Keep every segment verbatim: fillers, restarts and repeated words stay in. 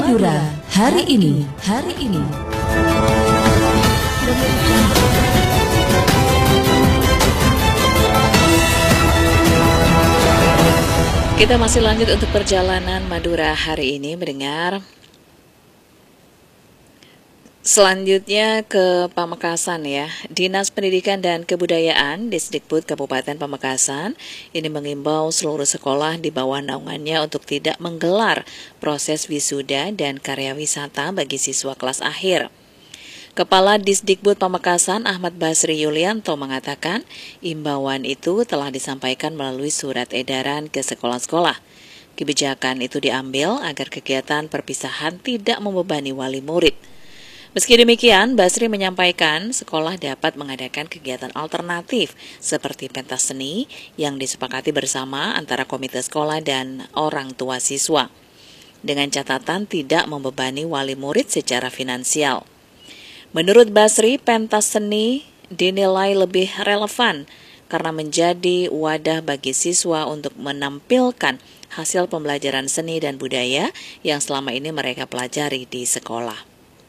Madura hari ini, hari ini. Kita masih lanjut untuk perjalanan Madura hari ini mendengar. Selanjutnya ke Pamekasan ya. Dinas Pendidikan dan Kebudayaan Disdikbud Kabupaten Pamekasan ini mengimbau seluruh sekolah di bawah naungannya untuk tidak menggelar proses wisuda dan karya wisata bagi siswa kelas akhir. Kepala Disdikbud Pamekasan Ahmad Basri Yulianto mengatakan imbauan itu telah disampaikan melalui surat edaran ke sekolah-sekolah. Kebijakan itu diambil agar kegiatan perpisahan tidak membebani wali murid. Meski demikian, Basri menyampaikan sekolah dapat mengadakan kegiatan alternatif seperti pentas seni yang disepakati bersama antara komite sekolah dan orang tua siswa, dengan catatan tidak membebani wali murid secara finansial. Menurut Basri, pentas seni dinilai lebih relevan karena menjadi wadah bagi siswa untuk menampilkan hasil pembelajaran seni dan budaya yang selama ini mereka pelajari di sekolah.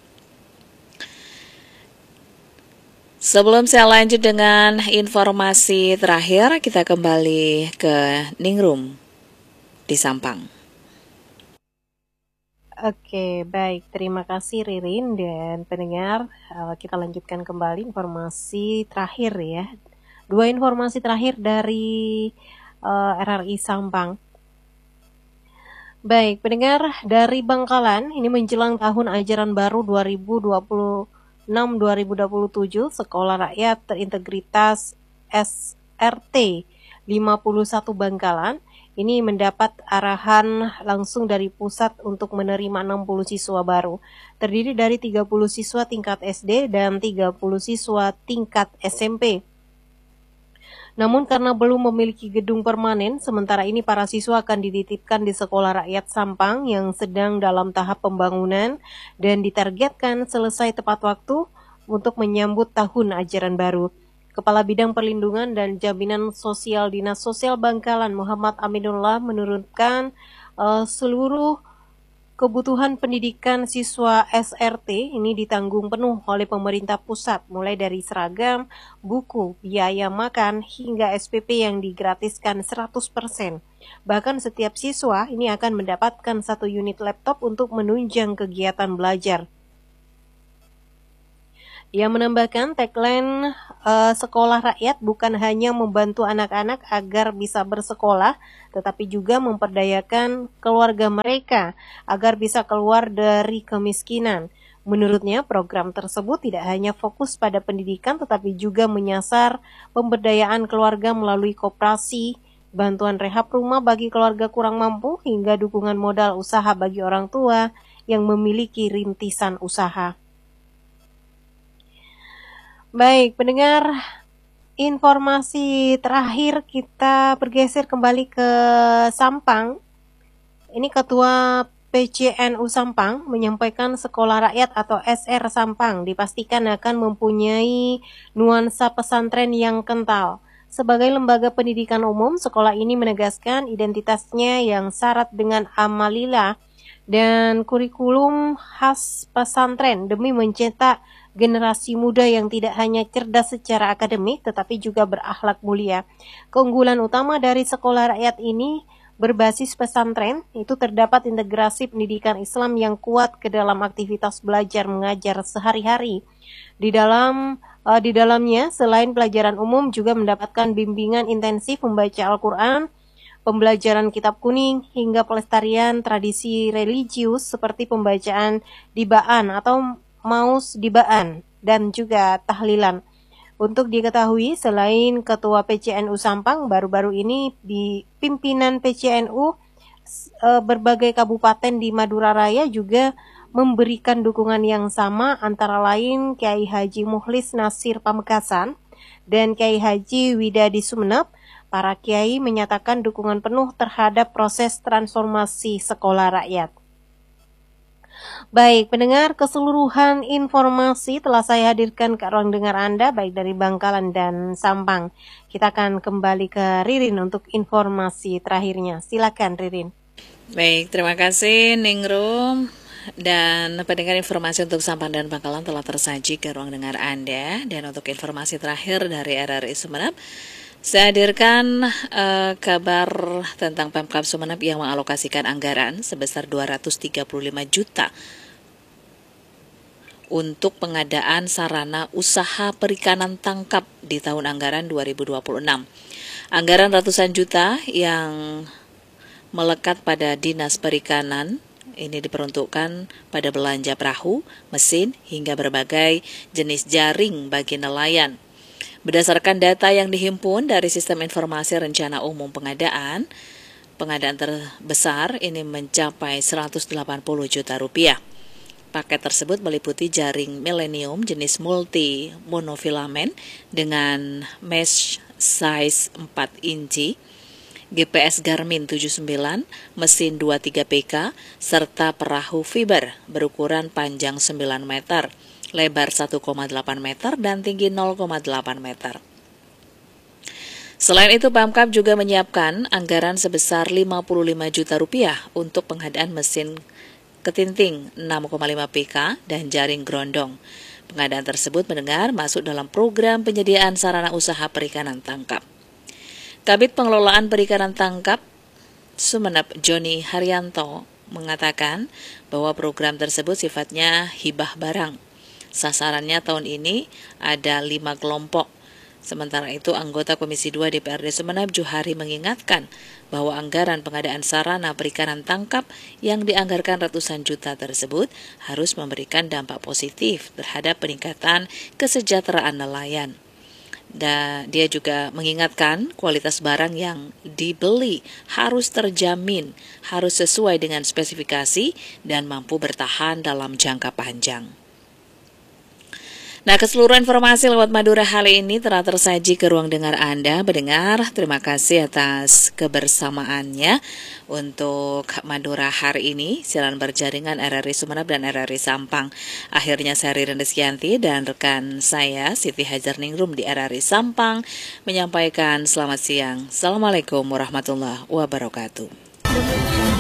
Sebelum saya lanjut dengan informasi terakhir, kita kembali ke Ningrum di Sampang. Oke, baik. Terima kasih Ririn dan pendengar. Kita lanjutkan kembali informasi terakhir ya. Dua informasi terakhir dari uh, R R I Sampang. Baik, pendengar dari Bangkalan, ini menjelang tahun ajaran baru dua ribu dua puluh enam dua ribu dua puluh tujuh, Sekolah Rakyat Terintegritas S R T lima puluh satu Bangkalan ini mendapat arahan langsung dari pusat untuk menerima enam puluh siswa baru. Terdiri dari tiga puluh siswa tingkat S D dan tiga puluh siswa tingkat S M P. Namun karena belum memiliki gedung permanen, sementara ini para siswa akan dititipkan di Sekolah Rakyat Sampang yang sedang dalam tahap pembangunan dan ditargetkan selesai tepat waktu untuk menyambut tahun ajaran baru. Kepala Bidang Perlindungan dan Jaminan Sosial Dinas Sosial Bangkalan Muhammad Aminullah menurunkan uh, seluruh kebutuhan pendidikan siswa S R T ini ditanggung penuh oleh pemerintah pusat, mulai dari seragam, buku, biaya makan, hingga S P P yang digratiskan seratus persen. Bahkan setiap siswa ini akan mendapatkan satu unit laptop untuk menunjang kegiatan belajar. Ia menambahkan tagline uh, sekolah rakyat bukan hanya membantu anak-anak agar bisa bersekolah, tetapi juga memperdayakan keluarga mereka agar bisa keluar dari kemiskinan. Menurutnya, program tersebut tidak hanya fokus pada pendidikan, tetapi juga menyasar pemberdayaan keluarga melalui koperasi, bantuan rehab rumah bagi keluarga kurang mampu, hingga dukungan modal usaha bagi orang tua yang memiliki rintisan usaha. Baik, pendengar, informasi terakhir kita bergeser kembali ke Sampang. Ini Ketua P C N U Sampang menyampaikan sekolah rakyat atau S R Sampang dipastikan akan mempunyai nuansa pesantren yang kental. Sebagai lembaga pendidikan umum, sekolah ini menegaskan identitasnya yang syarat dengan amalillah dan kurikulum khas pesantren demi mencetak generasi muda yang tidak hanya cerdas secara akademik tetapi juga berakhlak mulia. Keunggulan utama dari sekolah rakyat ini berbasis pesantren itu terdapat integrasi pendidikan Islam yang kuat ke dalam aktivitas belajar mengajar sehari-hari. Di dalam uh, di dalamnya selain pelajaran umum juga mendapatkan bimbingan intensif membaca Al-Qur'an, pembelajaran kitab kuning hingga pelestarian tradisi religius seperti pembacaan dibaan atau maus dibaan dan juga tahlilan. Untuk diketahui, selain Ketua P C N U Sampang, baru-baru ini di pimpinan P C N U e, berbagai kabupaten di Madura Raya juga memberikan dukungan yang sama, antara lain Kiai Haji Mukhlis Nasir Pamekasan dan Kiai Haji Widadi Sumeneb. Para kiai menyatakan dukungan penuh terhadap proses transformasi sekolah rakyat. Baik, pendengar, keseluruhan informasi telah saya hadirkan ke ruang dengar Anda, baik dari Bangkalan dan Sampang. Kita akan kembali ke Ririn untuk informasi terakhirnya. Silakan, Ririn. Baik, terima kasih Ningrum. dan pendengar, informasi untuk Sampang dan Bangkalan telah tersaji ke ruang dengar Anda. Dan untuk informasi terakhir dari R R I Sumeneb, saya hadirkan uh, kabar tentang Pemkab Sumeneb yang mengalokasikan anggaran sebesar dua ratus tiga puluh lima juta untuk pengadaan sarana usaha perikanan tangkap di tahun anggaran dua ribu dua puluh enam. Anggaran ratusan juta yang melekat pada Dinas Perikanan ini diperuntukkan pada belanja perahu, mesin, hingga berbagai jenis jaring bagi nelayan. Berdasarkan data yang dihimpun dari Sistem Informasi Rencana Umum Pengadaan, pengadaan terbesar ini mencapai seratus delapan puluh juta rupiah. Paket tersebut meliputi jaring Millennium jenis multi monofilamen dengan mesh size empat inci, G P S Garmin tujuh puluh sembilan, mesin dua puluh tiga P K, serta perahu fiber berukuran panjang sembilan meter, lebar satu koma delapan meter, dan tinggi nol koma delapan meter. Selain itu, Pemkab juga menyiapkan anggaran sebesar lima puluh lima juta rupiah untuk pengadaan mesin ketinting enam koma lima P K dan jaring grondong. Pengadaan tersebut mendengar masuk dalam program penyediaan sarana usaha perikanan tangkap. Kabid Pengelolaan Perikanan Tangkap Sumeneb Joni Haryanto mengatakan bahwa program tersebut sifatnya hibah barang. Sasarannya tahun ini ada lima kelompok. Sementara itu, anggota Komisi dua D P R D Sumeneb Juhari mengingatkan bahwa anggaran pengadaan sarana perikanan tangkap yang dianggarkan ratusan juta tersebut harus memberikan dampak positif terhadap peningkatan kesejahteraan nelayan. Dan dia juga mengingatkan kualitas barang yang dibeli harus terjamin, harus sesuai dengan spesifikasi dan mampu bertahan dalam jangka panjang. Nah, keseluruhan informasi lewat Madura hari ini telah tersaji ke ruang dengar Anda. Mendengar, terima kasih atas kebersamaannya untuk Madura hari ini, siaran berjaringan R R I Sumeneb dan R R I Sampang. Akhirnya saya Ririn Rizkyanti dan rekan saya Siti Hajar Ningrum di R R I Sampang menyampaikan selamat siang. Assalamualaikum warahmatullahi wabarakatuh.